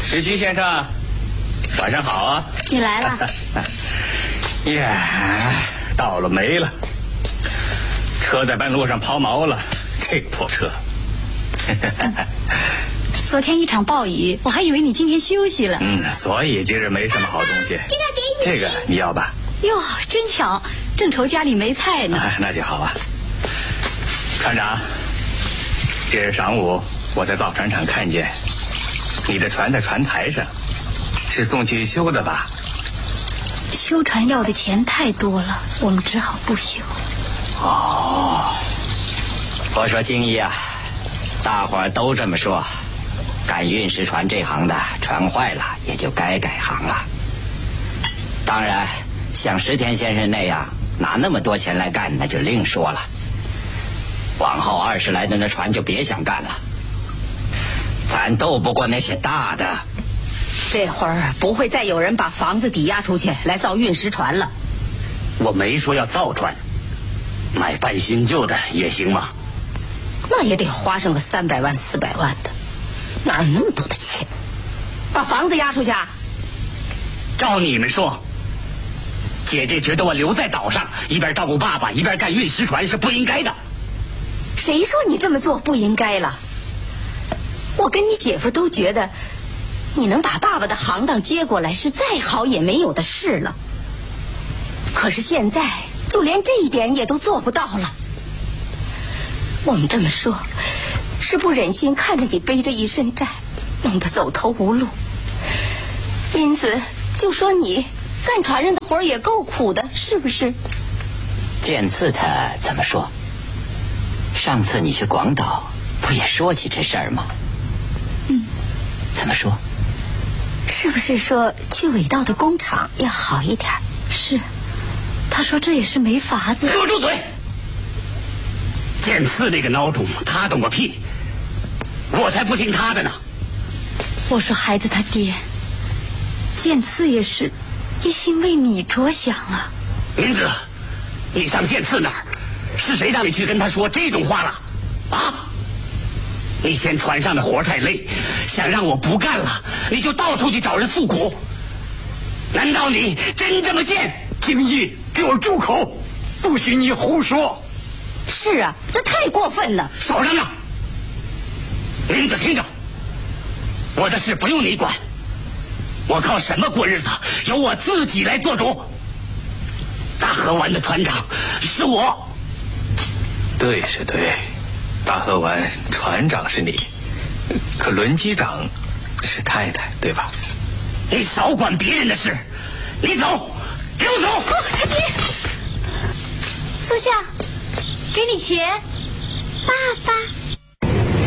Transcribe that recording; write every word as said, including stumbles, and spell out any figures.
石矶先生，晚上好啊！ 你来了。 耶，到了没了。车在半路上抛锚了，这个破车。 昨天一场暴雨，我还以为你今天休息了。 嗯，所以今日没什么好东西。 这个给你。 这个你要吧？ 哟，真巧，正愁家里没菜呢。 哎，那就好啊。船长，今日晌午我在造船厂看见你的船在船台上，是送去修的吧？ 修船要的钱太多了，我们只好不修。 哦， 我说京一啊，大伙儿都这么说，干运石船这行的，船坏了也就该改行了。当然，像石田先生那样拿那么多钱来干，那就另说了。往后二十来吨的船就别想干了，咱斗不过那些大的。 这会儿不会再有人把房子抵押出去来造运石船了。 我没说要造船，买半新旧的也行吗？ 那也得花上个三百万四百万的，哪有那么多的钱？把房子押出去啊？ 照你们说，姐姐觉得我留在岛上一边照顾爸爸一边干运石船是不应该的。 谁说你这么做不应该了？我跟你姐夫都觉得你能把爸爸的行当接过来是再好也没有的事了。可是现在就连这一点也都做不到了。我们这么说是不忍心看着你背着一身债弄得走投无路，因此就说你干船上的活也够苦的，是不是？ 剑刺他怎么说？上次你去广岛不也说起这事儿吗？ 嗯， 怎么说？ 是不是说去尾道的工厂要好一点？ 是，他说这也是没法子。 给我住嘴！剑刺那个孬种，他懂个屁！我才不听他的呢。 我说孩子他爹，剑刺也是一心为你着想啊。 林子，你上剑刺那儿，是谁让你去跟他说这种话了？啊！你嫌船上的活太累，想让我不干了，你就到处去找人诉苦。难道你真这么贱？ 京一，给我住口！不许你胡说！ 是啊，这太过分了。 少嚷嚷！林子，听着，我的事不用你管，我靠什么过日子，由我自己来做主。大河湾的船长是我。 对是对，大河湾船长是你，可轮机长是太太，对吧？ 你少管别人的事，你走，给我走！ 哦，这边，苏夏，给你钱， 爸爸。